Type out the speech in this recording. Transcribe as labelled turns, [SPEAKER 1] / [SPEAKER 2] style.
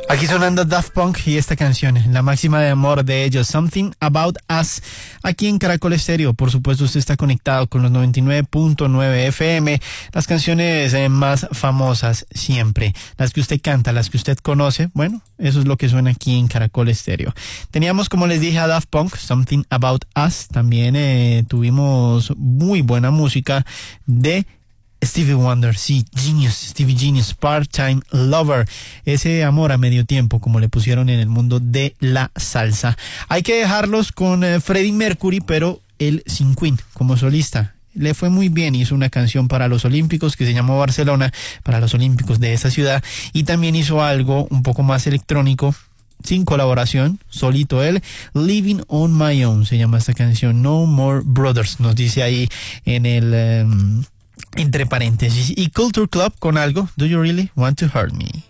[SPEAKER 1] Aquí sonando Daft Punk y esta canción, la máxima de amor de ellos, Something About Us, aquí en Caracol Estéreo. Por supuesto, usted está conectado con los 99.9 FM, las canciones más famosas siempre, las que usted canta, las que usted conoce. Bueno, eso es lo que suena aquí en Caracol Estéreo. Teníamos, como les dije, a Daft Punk, Something About Us. También tuvimos muy buena música de Stevie Wonder, sí, Genius, Stevie Genius, Part-Time Lover, ese amor a medio tiempo, como le pusieron en el mundo de la salsa. Hay que dejarlos con Freddie Mercury, pero él sin Queen, como solista. Le fue muy bien, hizo una canción para los Olímpicos que se llamó Barcelona, para los Olímpicos de esa ciudad, y también hizo algo un poco más electrónico, sin colaboración, solito él, Living on My Own, se llama esta canción, No More Brothers, nos dice ahí en el... entre paréntesis. Y Culture Club con algo, Do You Really Want to Hurt Me?